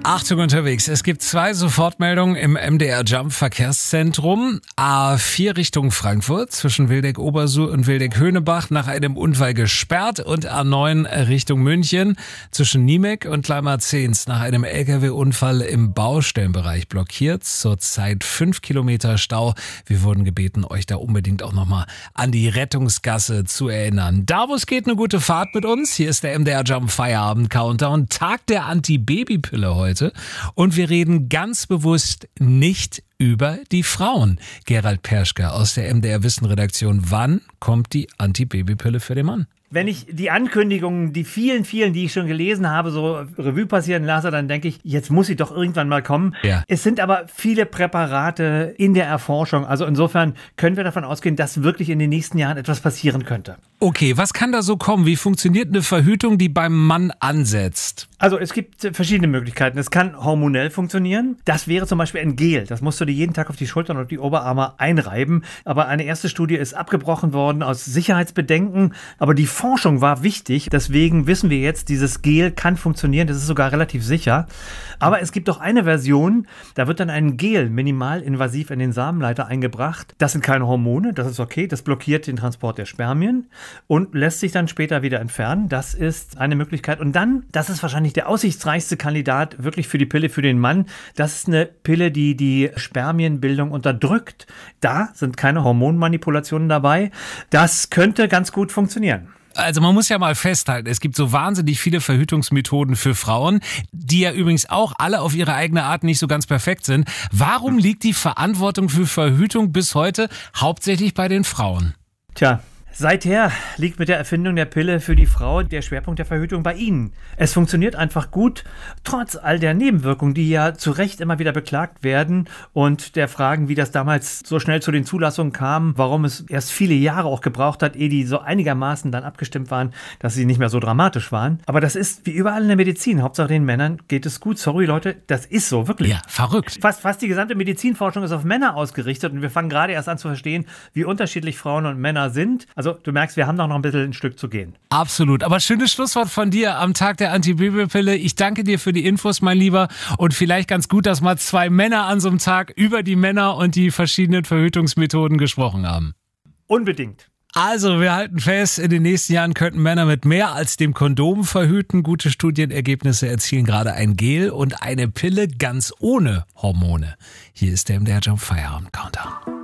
Achtung unterwegs. Es gibt 2 Sofortmeldungen im MDR Jump Verkehrszentrum. A4 Richtung Frankfurt zwischen Wildeck-Obersuhr und Wildeck-Höhnebach nach einem Unfall gesperrt und A9 Richtung München zwischen Niemek und Kleinmarzens nach einem LKW-Unfall im Baustellenbereich blockiert. Zurzeit 5 Kilometer Stau. Wir wurden gebeten, euch da unbedingt auch nochmal an die Rettungsgasse zu erinnern. Da, wo es geht, eine gute Fahrt mit uns. Hier ist der MDR Jump Feierabend Countdown. Tag der Anti-Baby-Pille heute. Und wir reden ganz bewusst nicht über die Frauen. Gerald Perschke aus der MDR Wissen Redaktion. Wann kommt die Anti-Baby-Pille für den Mann? Wenn ich die Ankündigungen, die vielen, die ich schon gelesen habe, so Revue passieren lasse, dann denke ich, jetzt muss sie doch irgendwann mal kommen. Ja. Es sind aber viele Präparate in der Erforschung. Also insofern können wir davon ausgehen, dass wirklich in den nächsten Jahren etwas passieren könnte. Okay, was kann da so kommen? Wie funktioniert eine Verhütung, die beim Mann ansetzt? Also es gibt verschiedene Möglichkeiten. Es kann hormonell funktionieren. Das wäre zum Beispiel ein Gel. Das musst du dir jeden Tag auf die Schultern und die Oberarme einreiben. Aber eine erste Studie ist abgebrochen worden aus Sicherheitsbedenken. Aber die Forschung war wichtig. Deswegen wissen wir jetzt, dieses Gel kann funktionieren. Das ist sogar relativ sicher. Aber es gibt auch eine Version, da wird dann ein Gel minimalinvasiv in den Samenleiter eingebracht. Das sind keine Hormone, das ist okay. Das blockiert den Transport der Spermien und lässt sich dann später wieder entfernen. Das ist eine Möglichkeit. Und dann, das ist wahrscheinlich der aussichtsreichste Kandidat wirklich für die Pille für den Mann. Das ist eine Pille, die die Spermienbildung unterdrückt. Da sind keine Hormonmanipulationen dabei. Das könnte ganz gut funktionieren. Also man muss ja mal festhalten, es gibt so wahnsinnig viele Verhütungsmethoden für Frauen, die ja übrigens auch alle auf ihre eigene Art nicht so ganz perfekt sind. Warum liegt die Verantwortung für Verhütung bis heute hauptsächlich bei den Frauen? Tja. Seither liegt mit der Erfindung der Pille für die Frau der Schwerpunkt der Verhütung bei Ihnen. Es funktioniert einfach gut, trotz all der Nebenwirkungen, die ja zu Recht immer wieder beklagt werden und der Fragen, wie das damals so schnell zu den Zulassungen kam, warum es erst viele Jahre auch gebraucht hat, ehe die so einigermaßen dann abgestimmt waren, dass sie nicht mehr so dramatisch waren. Aber das ist wie überall in der Medizin. Hauptsache den Männern geht es gut. Sorry Leute, das ist so, wirklich. Ja, verrückt. Fast die gesamte Medizinforschung ist auf Männer ausgerichtet und wir fangen gerade erst an zu verstehen, wie unterschiedlich Frauen und Männer sind. Also du merkst, wir haben doch noch ein bisschen ein Stück zu gehen. Absolut. Aber schönes Schlusswort von dir am Tag der Anti-Baby-Pille. Ich danke dir für die Infos, mein Lieber. Und vielleicht ganz gut, dass mal 2 Männer an so einem Tag über die Männer und die verschiedenen Verhütungsmethoden gesprochen haben. Unbedingt. Also, wir halten fest, in den nächsten Jahren könnten Männer mit mehr als dem Kondom verhüten. Gute Studienergebnisse erzielen gerade ein Gel und eine Pille ganz ohne Hormone. Hier ist der MDR Jump Feierabend Countdown.